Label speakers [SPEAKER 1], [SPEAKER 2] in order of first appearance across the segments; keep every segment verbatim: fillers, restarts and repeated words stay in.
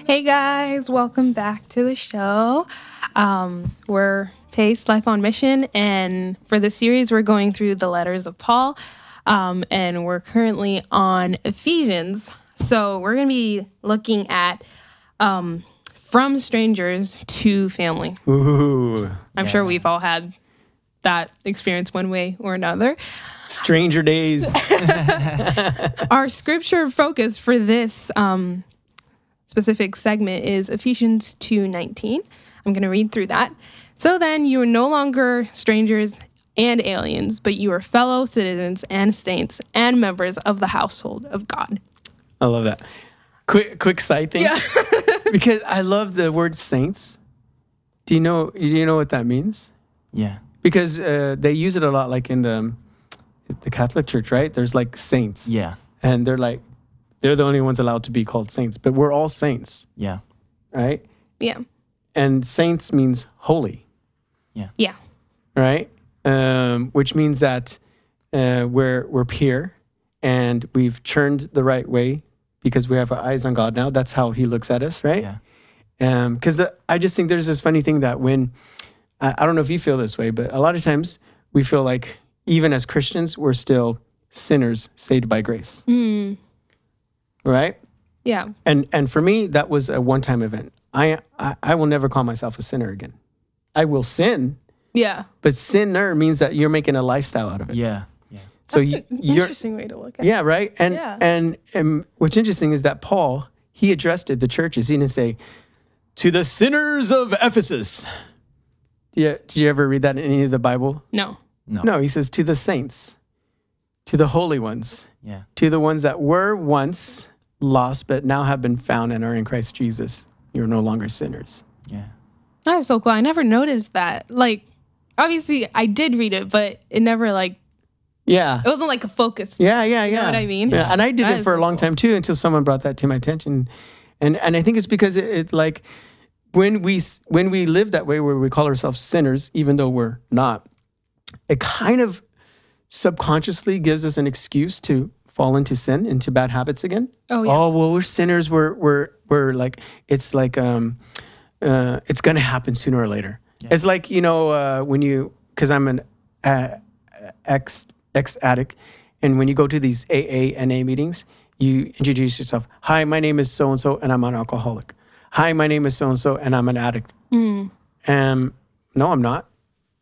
[SPEAKER 1] Hey guys, welcome back to the show. Um, we're Pace Life on Mission, and for this series, we're going through the letters of Paul, um, and we're currently on Ephesians. So we're going to be looking at um, from strangers to family.
[SPEAKER 2] Ooh,
[SPEAKER 1] I'm
[SPEAKER 3] Yeah.
[SPEAKER 1] sure we've all had that experience one way or another.
[SPEAKER 2] stranger days.
[SPEAKER 1] Our scripture focus for this um, specific segment is Ephesians two nineteen. I'm going to read through that. So then you are no longer strangers and aliens, but you are fellow citizens and saints and members of the household of God.
[SPEAKER 2] I love that. Quick, quick side thing.
[SPEAKER 1] Yeah.
[SPEAKER 2] Because I love the word saints. Do you know? Do you know what that means?
[SPEAKER 3] Yeah.
[SPEAKER 2] Because uh, they use it a lot, like in the the Catholic Church, right? There's like saints.
[SPEAKER 3] Yeah.
[SPEAKER 2] And they're like, they're the only ones allowed to be called saints, but we're all saints,
[SPEAKER 3] Yeah.
[SPEAKER 2] right?
[SPEAKER 1] Yeah.
[SPEAKER 2] And saints means holy,
[SPEAKER 1] Yeah.
[SPEAKER 2] right? Um, which means that uh, we're we're pure and we've turned the right way because we have our eyes on God now. That's how He looks at us, right?
[SPEAKER 3] Yeah.
[SPEAKER 2] Because uh, I just think there's this funny thing that when I, I don't know if you feel this way, but a lot of times we feel like even as Christians, we're still sinners saved by grace,
[SPEAKER 1] Mm,
[SPEAKER 2] right?
[SPEAKER 1] yeah.
[SPEAKER 2] And and for me, that was a one-time event. I, I I will never call myself a sinner again. I will sin,
[SPEAKER 1] Yeah.
[SPEAKER 2] but sinner means that you're making a lifestyle out of it.
[SPEAKER 3] Yeah. Yeah.
[SPEAKER 2] So
[SPEAKER 1] That's
[SPEAKER 2] you,
[SPEAKER 1] an
[SPEAKER 2] you're
[SPEAKER 1] interesting way to look at it.
[SPEAKER 2] yeah, right. And,
[SPEAKER 1] Yeah.
[SPEAKER 2] and and what's interesting is that Paul, he addressed it, the churches. He didn't say to the sinners of Ephesus. Did you, did you ever read that in any of the Bible?
[SPEAKER 1] No.
[SPEAKER 3] No.
[SPEAKER 2] No, he says to the saints, to the holy ones,
[SPEAKER 3] Yeah.
[SPEAKER 2] to the ones that were once lost but now have been found and are in Christ Jesus. You're no longer sinners.
[SPEAKER 3] Yeah.
[SPEAKER 1] That is so cool. I never noticed that. Like, obviously, I did read it, but it never, like,
[SPEAKER 2] Yeah.
[SPEAKER 1] it wasn't like a focus.
[SPEAKER 2] Yeah, yeah, yeah.
[SPEAKER 1] know what I mean?
[SPEAKER 2] Yeah, and I did
[SPEAKER 1] That
[SPEAKER 2] it
[SPEAKER 1] is
[SPEAKER 2] for a
[SPEAKER 1] so
[SPEAKER 2] long
[SPEAKER 1] cool.
[SPEAKER 2] time too until someone brought that to my attention. And and I think it's because it, it like when we s- when we live that way where we call ourselves sinners even though we're not, it kind of subconsciously gives us an excuse to fall into sin, into bad habits again.
[SPEAKER 1] Oh, yeah.
[SPEAKER 2] Oh, well, we're sinners. We're we're we're like it's like um uh it's going to happen sooner or later. It's like, you know, uh when you cuz I'm an uh, ex ex addict, and when you go to these A A N A meetings, you introduce yourself. Hi, my name is so and so and I'm an alcoholic. Hi, my name is so and so and I'm an addict.
[SPEAKER 1] Mm.
[SPEAKER 2] Um no, I'm not.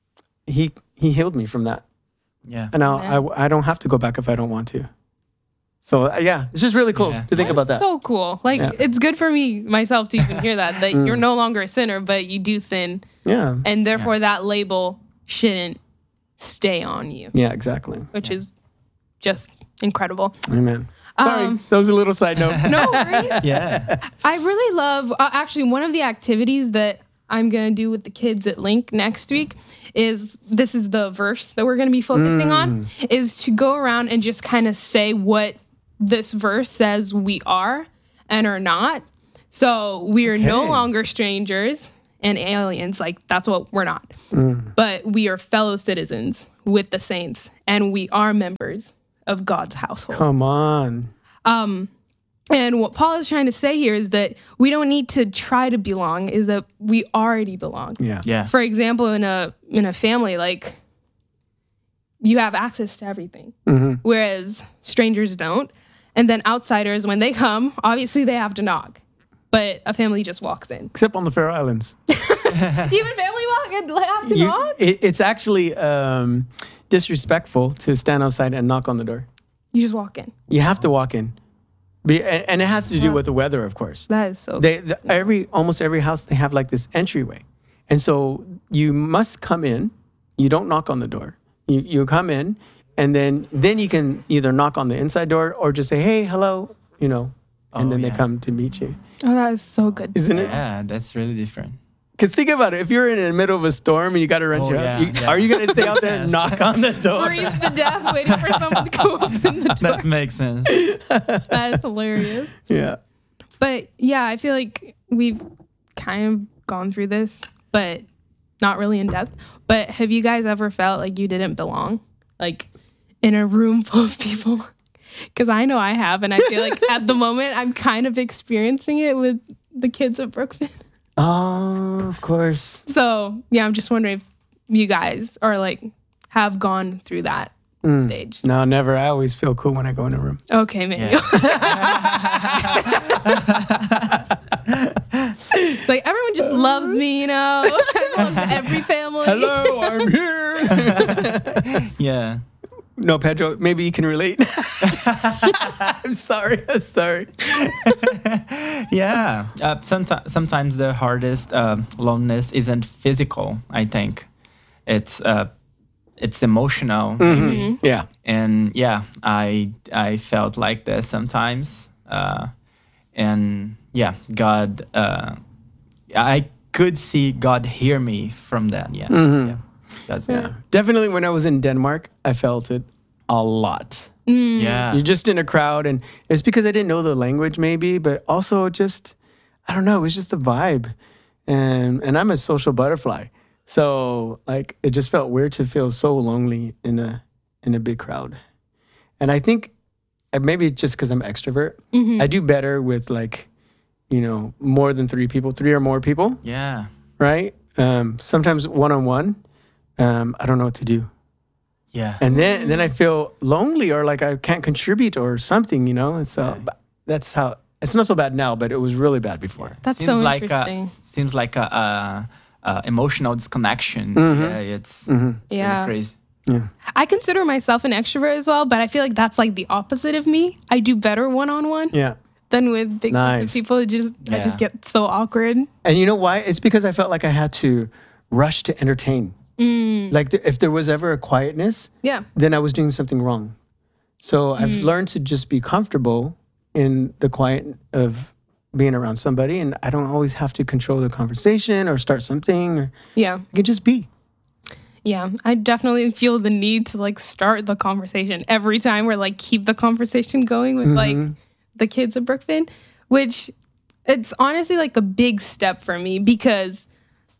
[SPEAKER 2] He he healed me from that.
[SPEAKER 3] Yeah.
[SPEAKER 2] And I'll,
[SPEAKER 1] Yeah.
[SPEAKER 2] I I don't have to go back if I don't want to. So uh, yeah, it's just really cool
[SPEAKER 3] Yeah.
[SPEAKER 2] to think about
[SPEAKER 1] That's
[SPEAKER 2] that.
[SPEAKER 1] so cool. Like,
[SPEAKER 2] Yeah.
[SPEAKER 1] it's good for me, myself, to even hear that, that
[SPEAKER 2] Mm.
[SPEAKER 1] you're no longer a sinner, but you do sin.
[SPEAKER 2] Yeah.
[SPEAKER 1] And therefore, that label shouldn't stay on you,
[SPEAKER 2] Yeah, exactly.
[SPEAKER 1] which is just incredible.
[SPEAKER 2] Amen. Sorry,
[SPEAKER 1] Um,
[SPEAKER 2] that was a little side note.
[SPEAKER 1] No worries.
[SPEAKER 3] Yeah.
[SPEAKER 1] I really love, uh, actually, one of the activities that I'm going to do with the kids at Link next week is, this is the verse that we're going to be focusing on, is to go around and just kind of say what this verse says we are and are not. So we are no
[SPEAKER 2] Okay.
[SPEAKER 1] longer strangers and aliens. Like, that's what we're not. But we are fellow citizens with the saints, and we are members of God's household.
[SPEAKER 2] Come on.
[SPEAKER 1] Um, and what Paul is trying to say here is that we don't need to try to belong, is that we already belong.
[SPEAKER 2] Yeah.
[SPEAKER 3] Yeah.
[SPEAKER 1] For example, in a in a family, like, you have access to everything, whereas strangers don't. And then outsiders, when they come, obviously they have to knock, but a family just walks in.
[SPEAKER 2] Except on the Faroe Islands.
[SPEAKER 1] Even family walk and have to
[SPEAKER 2] You-
[SPEAKER 1] knock?
[SPEAKER 2] it, it's actually um, disrespectful to stand outside and knock on the door.
[SPEAKER 1] You just walk in.
[SPEAKER 2] You have to walk in. Be, and, and it has to do with the weather, of course.
[SPEAKER 1] That is so
[SPEAKER 2] They, the, every almost every house, they have like this entryway. And so you must come in. You don't knock on the door. You you come in, and then then you can either knock on the inside door or just say, hey, hello, you know, and
[SPEAKER 3] Oh,
[SPEAKER 2] then they
[SPEAKER 3] yeah.
[SPEAKER 2] come to meet you.
[SPEAKER 1] Oh, that is so good.
[SPEAKER 2] Isn't it?
[SPEAKER 3] Yeah. That's really different.
[SPEAKER 2] Because think about it. If you're in the middle of a storm and you got to run
[SPEAKER 3] Oh,
[SPEAKER 2] to your
[SPEAKER 3] yeah,
[SPEAKER 2] house, you,
[SPEAKER 3] yeah.
[SPEAKER 2] are you going to stay out there and
[SPEAKER 3] Yes.
[SPEAKER 2] knock on the door?
[SPEAKER 1] Freeze to death waiting for someone to go open the door.
[SPEAKER 3] That makes sense.
[SPEAKER 1] That is hilarious.
[SPEAKER 2] Yeah.
[SPEAKER 1] But yeah, I feel like we've kind of gone through this, but not really in depth. But have you guys ever felt like you didn't belong? Like in a room full of people? Because I know I have. And I feel like at the moment I'm kind of experiencing it with the kids of Brookfin.
[SPEAKER 2] Oh, of course.
[SPEAKER 1] So yeah, I'm just wondering if you guys are like have gone through that stage.
[SPEAKER 2] No, never. I always feel cool when I go in a room.
[SPEAKER 1] Okay, Manuel. Like everyone just loves me, you know. I love every family.
[SPEAKER 2] Hello, I'm here.
[SPEAKER 3] Yeah.
[SPEAKER 2] No, Pedro, maybe you can relate. I'm sorry. I'm sorry.
[SPEAKER 3] Yeah. Uh, sometimes, sometimes the hardest uh, loneliness isn't physical. I think it's uh, it's emotional.
[SPEAKER 2] Mm-hmm. Yeah.
[SPEAKER 3] And yeah, I I felt like this sometimes. Uh, and yeah, God, uh, I could see God hear me from that. Yeah.
[SPEAKER 2] Mm-hmm.
[SPEAKER 3] Yeah. That's
[SPEAKER 2] Yeah. Definitely when I was in Denmark, I felt it a lot.
[SPEAKER 3] Yeah.
[SPEAKER 2] You're just in a crowd, and it's because I didn't know the language, maybe, but also just, I don't know, it was just a vibe. And and I'm a social butterfly. So like it just felt weird to feel so lonely in a in a big crowd. And I think uh, maybe it's just because I'm extrovert. I do better with like, you know, more than three people, three or more people,
[SPEAKER 3] Yeah.
[SPEAKER 2] right? Um, sometimes one on one, um, I don't know what to do.
[SPEAKER 3] Yeah.
[SPEAKER 2] And then then I feel lonely or like I can't contribute or something, you know? And so
[SPEAKER 3] Yeah.
[SPEAKER 2] but that's how, it's not so bad now, but it was really bad before.
[SPEAKER 1] That's
[SPEAKER 3] seems
[SPEAKER 1] so
[SPEAKER 3] like a,
[SPEAKER 1] interesting.
[SPEAKER 3] seems like a, a, a emotional disconnection.
[SPEAKER 2] Mm-hmm.
[SPEAKER 3] Yeah, it's,
[SPEAKER 2] Mm-hmm.
[SPEAKER 3] it's
[SPEAKER 1] Yeah.
[SPEAKER 3] really crazy.
[SPEAKER 2] Yeah.
[SPEAKER 1] I consider myself an extrovert as well, but I feel like that's like the opposite of me. I do better one on one
[SPEAKER 2] Yeah.
[SPEAKER 1] than with big groups of
[SPEAKER 2] Nice.
[SPEAKER 1] people. It just I
[SPEAKER 3] Yeah.
[SPEAKER 1] just get so awkward.
[SPEAKER 2] And you know why? It's because I felt like I had to rush to entertain. Like th- if there was ever a quietness,
[SPEAKER 1] Yeah.
[SPEAKER 2] then I was doing something wrong. So I've learned to just be comfortable in the quiet of being around somebody, and I don't always have to control the conversation or start something. Or
[SPEAKER 1] Yeah.
[SPEAKER 2] I can just be.
[SPEAKER 1] Yeah. I definitely feel the need to like start the conversation every time, or like keep the conversation going with like the kids of Brookfin, which it's honestly like a big step for me because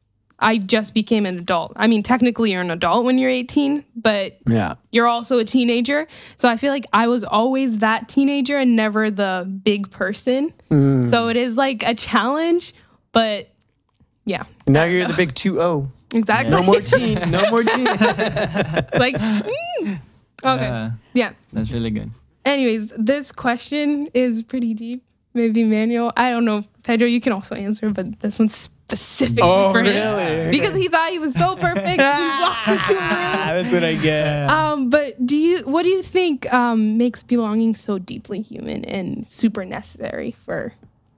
[SPEAKER 1] I just became an adult. I mean, technically you're an adult when you're eighteen, but
[SPEAKER 2] Yeah.
[SPEAKER 1] you're also a teenager. So I feel like I was always that teenager and never the big person. So it is like a challenge, but yeah,
[SPEAKER 2] And now you're the big two oh.
[SPEAKER 1] exactly.
[SPEAKER 2] No more teen. No more teen.
[SPEAKER 1] Like, mm. okay.
[SPEAKER 3] Uh,
[SPEAKER 1] Yeah.
[SPEAKER 3] that's really good.
[SPEAKER 1] Anyways, this question is pretty deep. Maybe Manuel. I don't know. Pedro, you can also answer, but this one's specifically
[SPEAKER 2] Oh,
[SPEAKER 1] for him.
[SPEAKER 2] really?
[SPEAKER 1] Because he thought he was so perfect. He walked into a room.
[SPEAKER 2] That's what I get.
[SPEAKER 1] Um, but do you what do you think um, makes belonging so deeply human and super necessary for,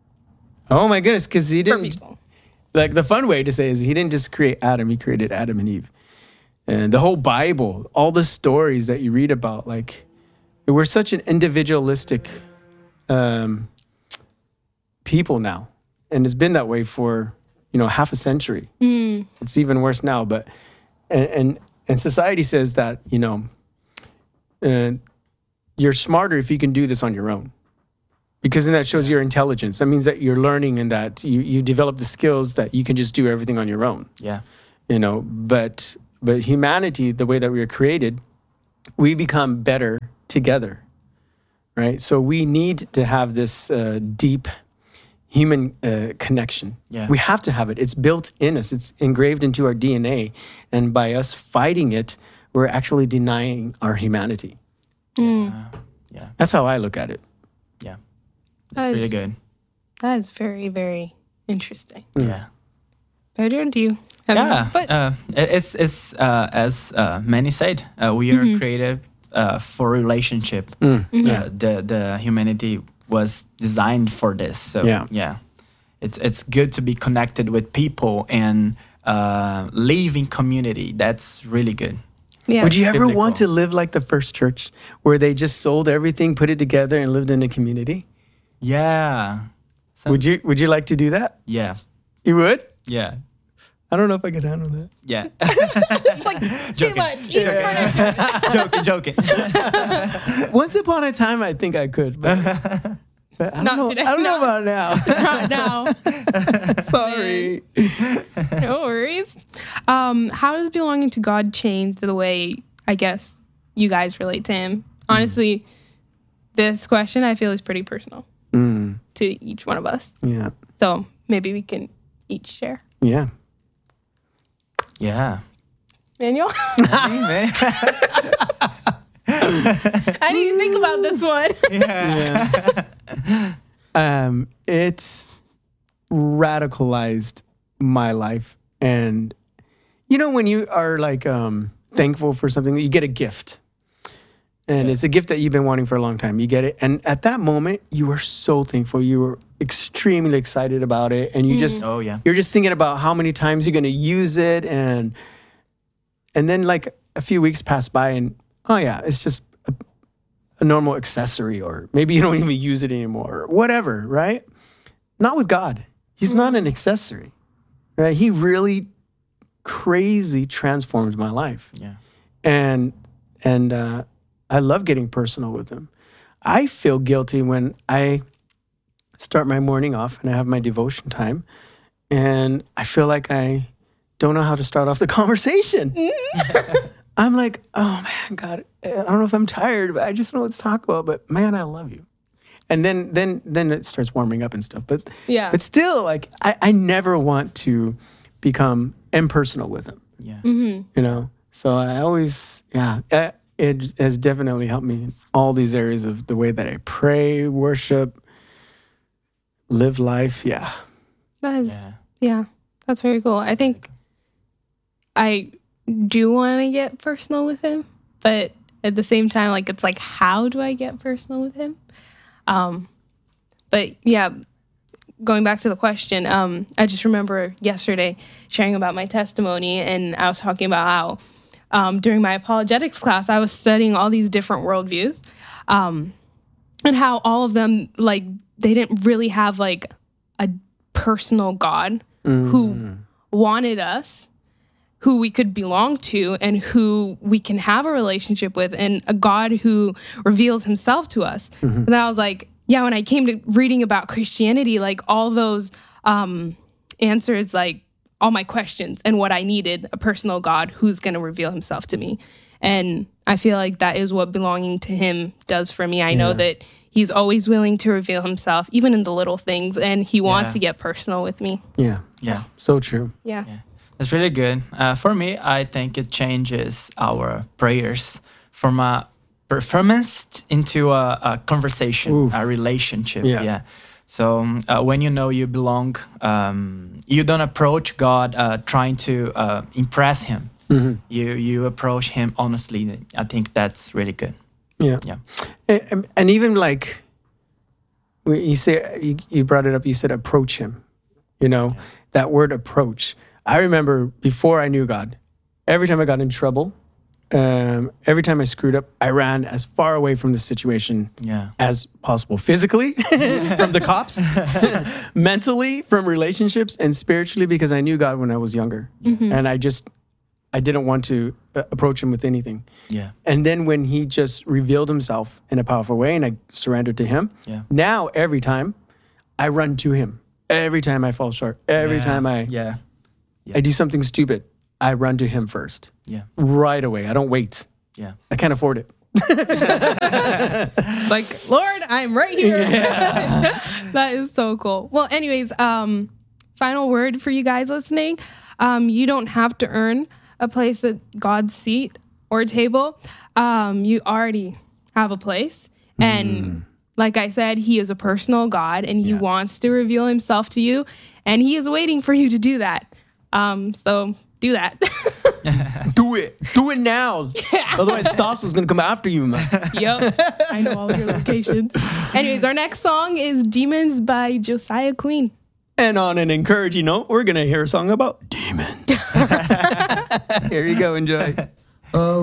[SPEAKER 2] Oh my goodness, because he
[SPEAKER 1] for
[SPEAKER 2] didn't,
[SPEAKER 1] people?
[SPEAKER 2] like the fun way to say is he didn't just create Adam, he created Adam and Eve. And the whole Bible, all the stories that you read about, like we're such an individualistic um, people now. And it's been that way for, you know, half a century. It's even worse now. But, and, and, and society says that, you know, uh, you're smarter if you can do this on your own. Because then that shows your intelligence. That means that you're learning and that you, you develop the skills that you can just do everything on your own.
[SPEAKER 3] Yeah.
[SPEAKER 2] You know, but but humanity, the way that we were created, we become better together, right? So we need to have this uh, deep human uh, connection.
[SPEAKER 3] Yeah.
[SPEAKER 2] We have to have it. It's built in us. It's engraved into our D N A. And by us fighting it, we're actually denying our humanity.
[SPEAKER 3] Yeah.
[SPEAKER 2] That's how I look at it.
[SPEAKER 3] Yeah.
[SPEAKER 1] That
[SPEAKER 3] Really
[SPEAKER 1] is,
[SPEAKER 3] good.
[SPEAKER 1] that is very, very interesting.
[SPEAKER 3] Yeah.
[SPEAKER 1] Pedro, do you have
[SPEAKER 3] Yeah.
[SPEAKER 1] any- but
[SPEAKER 3] uh, it- it's it's uh, as uh, many said, uh, we are created uh, for relationship. Uh, the the humanity was designed for this. So
[SPEAKER 2] Yeah.
[SPEAKER 3] yeah, it's it's good to be connected with people and uh, live in community. That's really good.
[SPEAKER 1] yeah.
[SPEAKER 2] Would you ever
[SPEAKER 3] biblical.
[SPEAKER 2] want to live like the first church where they just sold everything, put it together, and lived in a community?
[SPEAKER 3] Yeah. Some-
[SPEAKER 2] Would you Would you like to do that?
[SPEAKER 3] Yeah.
[SPEAKER 2] You would?
[SPEAKER 3] Yeah.
[SPEAKER 2] I don't know if I could handle that.
[SPEAKER 3] Yeah.
[SPEAKER 1] It's like too much. Eat furniture.
[SPEAKER 3] joking, joking.
[SPEAKER 2] Once upon a time, I think I could, but, but I don't
[SPEAKER 1] Not
[SPEAKER 2] know.
[SPEAKER 1] today,
[SPEAKER 2] I don't know
[SPEAKER 1] no.
[SPEAKER 2] about now.
[SPEAKER 1] Not now.
[SPEAKER 2] Sorry.
[SPEAKER 1] No worries. Um, how does belonging to God change the way, I guess, you guys relate to Him? Honestly, this question I feel is pretty personal.
[SPEAKER 2] Mm.
[SPEAKER 1] to each one of us.
[SPEAKER 2] Yeah.
[SPEAKER 1] So maybe we can each share.
[SPEAKER 2] Yeah.
[SPEAKER 3] Yeah.
[SPEAKER 1] Daniel?
[SPEAKER 3] Amen.
[SPEAKER 1] I didn't think about this one.
[SPEAKER 2] Yeah. um, it's radicalized my life. And you know, when you are like um, thankful for something, you get a gift. And
[SPEAKER 3] Yeah.
[SPEAKER 2] it's a gift that you've been wanting for a long time. You get it. And at that moment, you were so thankful. You were extremely excited about it. And you just,
[SPEAKER 3] Oh, yeah.
[SPEAKER 2] you're just thinking about how many times you're going to use it. And, and then like a few weeks pass by and, oh yeah, it's just a, a normal accessory, or maybe you don't even use it anymore or whatever, right? Not with God. He's not an accessory, right? He really crazy transformed my life.
[SPEAKER 3] Yeah.
[SPEAKER 2] And, and, uh, I love getting personal with him. I feel guilty when I start my morning off and I have my devotion time, and I feel like I don't know how to start off the conversation. I'm like, oh man, God, I don't know if I'm tired, but I just know what to talk about. But man, I love you. And then then then it starts warming up and stuff. But
[SPEAKER 1] Yeah.
[SPEAKER 2] but still, like I, I never want to become impersonal with him.
[SPEAKER 3] Yeah.
[SPEAKER 2] You know? So I always, yeah. I, it has definitely helped me in all these areas of the way that I pray, worship, live life. Yeah.
[SPEAKER 1] That is,
[SPEAKER 3] Yeah.
[SPEAKER 1] yeah, that's very cool. I think I do want to get personal with him, but at the same time, like, it's like, how do I get personal with him? Um, but yeah, going back to the question, um, I just remember yesterday sharing about my testimony, and I was talking about how um, during my apologetics class, I was studying all these different worldviews, um, and how all of them, like, they didn't really have like a personal God who wanted us, who we could belong to, and who we can have a relationship with, and a God who reveals himself to us. And then I was like, yeah, when I came to reading about Christianity, like all those um, answers, like all my questions and what I needed, a personal God who's going to reveal himself to me. And I feel like that is what belonging to him does for me. I know that he's always willing to reveal himself, even in the little things, and he wants
[SPEAKER 3] Yeah.
[SPEAKER 1] to get personal with me.
[SPEAKER 2] Yeah.
[SPEAKER 3] Yeah.
[SPEAKER 2] So true.
[SPEAKER 1] Yeah.
[SPEAKER 3] Yeah. That's really good. Uh, for me, I think it changes our prayers from a performance t- into a, a conversation,
[SPEAKER 2] Oof.
[SPEAKER 3] a relationship.
[SPEAKER 2] Yeah.
[SPEAKER 3] Yeah. So um, uh, when you know you belong, um, you don't approach God uh, trying to uh, impress him. You you approach him honestly. I think that's really good.
[SPEAKER 2] Yeah.
[SPEAKER 3] Yeah.
[SPEAKER 2] And, and even like, when you say, you, you brought it up, you said approach him, you know, that word approach. I remember before I knew God, every time I got in trouble, um, every time I screwed up, I ran as far away from the situation
[SPEAKER 3] Yeah.
[SPEAKER 2] as possible. Physically, from the cops, mentally, from relationships, and spiritually, because I knew God when I was younger. And I just, I didn't want to uh, approach him with anything.
[SPEAKER 3] Yeah.
[SPEAKER 2] And then when he just revealed himself in a powerful way and I surrendered to him,
[SPEAKER 3] Yeah.
[SPEAKER 2] now every time I run to him. Every time I fall short, every
[SPEAKER 3] Yeah.
[SPEAKER 2] time I,
[SPEAKER 3] Yeah.
[SPEAKER 2] I do something stupid, I run to him first.
[SPEAKER 3] Yeah.
[SPEAKER 2] Right away. I don't wait.
[SPEAKER 3] Yeah.
[SPEAKER 2] I can't afford it.
[SPEAKER 1] Like, Lord, I'm right here. That is so cool. Well, anyways, um, final word for you guys listening. Um, you don't have to earn a place at God's seat or table. Um, you already have a place. And like I said, he is a personal God, and he
[SPEAKER 2] Yeah.
[SPEAKER 1] wants to reveal himself to you, and he is waiting for you to do that. Um, so do that.
[SPEAKER 2] Do it. Do it now. Otherwise, Dawson's going to come after you, man.
[SPEAKER 1] Yep. I know all of your locations. Anyways, our next song is Demons by Josiah Queen.
[SPEAKER 2] And on an encouraging note, we're going to hear a song about demons. Here you go. Enjoy.